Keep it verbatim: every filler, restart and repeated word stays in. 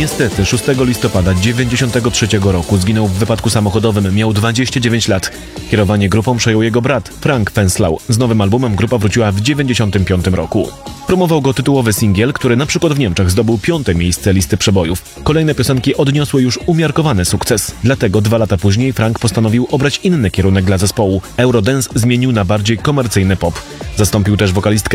Niestety szóstego listopada dziewięćdziesiątego trzeciego roku zginął w wypadku samochodowym. Miał dwadzieścia dziewięć lat. Kierowanie grupą przejął jego brat, Frank Fenslau. Z nowym albumem grupa wróciła w dziewięćdziesiątym piątym roku. Promował go tytułowy singiel, który na przykład w Niemczech zdobył piąte miejsce listy przebojów. Kolejne piosenki odniosły już umiarkowany sukces. Dlatego dwa lata później Frank postanowił obrać inny kierunek dla zespołu. Eurodance zmienił na bardziej komercyjny pop. Zastąpił też wokalistkę